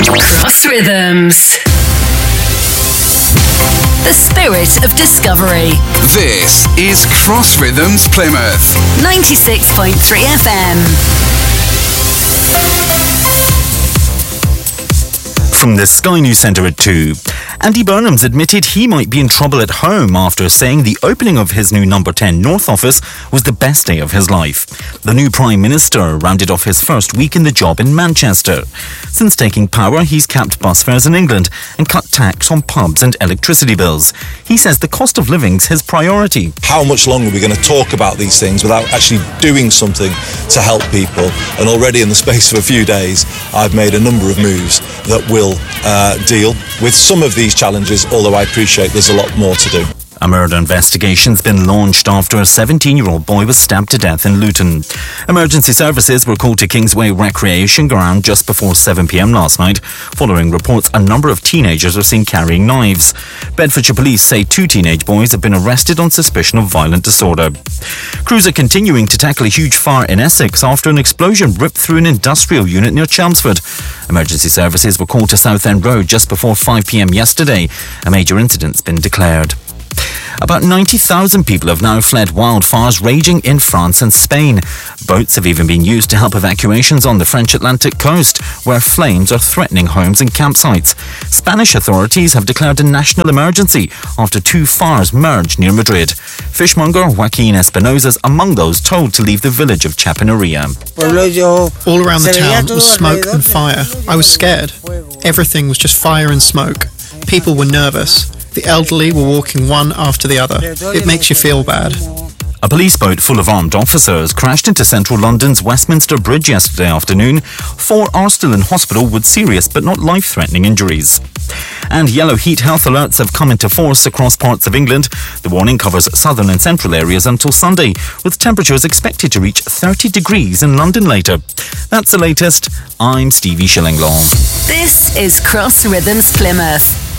Cross Rhythms. The spirit of discovery. This is Cross Rhythms Plymouth. 96.3 FM. From the Sky News Centre at 2. Andy Burnham's admitted he might be in trouble at home after saying the opening of his new Number 10 North office was the best day of his life. The new Prime Minister rounded off his first week in the job in Manchester. Since taking power, he's capped bus fares in England and cut tax on pubs and electricity bills. He says the cost of living's his priority. How much longer are we going to talk about these things without actually doing something to help people? And already in the space of a few days, I've made a number of moves that will deal with some of these challenges, although I appreciate there's a lot more to do. A murder investigation's been launched after a 17-year-old boy was stabbed to death in Luton. Emergency services were called to Kingsway Recreation Ground just before 7 p.m. last night, following reports a number of teenagers were seen carrying knives. Bedfordshire police say 2 teenage boys have been arrested on suspicion of violent disorder. Crews are continuing to tackle a huge fire in Essex after an explosion ripped through an industrial unit near Chelmsford. Emergency services were called to Southend Road just before 5 p.m. yesterday. A major incident's been declared. About 90,000 people have now fled wildfires raging in France and Spain. Boats have even been used to help evacuations on the French Atlantic coast, where flames are threatening homes and campsites. Spanish authorities have declared a national emergency after 2 fires merged near Madrid. Fishmonger Joaquin Espinosa is among those told to leave the village of Chapineria. All around the town was smoke and fire. I was scared. Everything was just fire and smoke. People were nervous. The elderly were walking one after the other. It makes you feel bad. A police boat full of armed officers crashed into central London's Westminster Bridge yesterday afternoon. 4 are still in hospital with serious but not life-threatening injuries. And yellow heat health alerts have come into force across parts of England. The warning covers southern and central areas until Sunday, with temperatures expected to reach 30 degrees in London later. That's the latest. I'm Stevie Shillinglaw. This is Cross Rhythms Plymouth.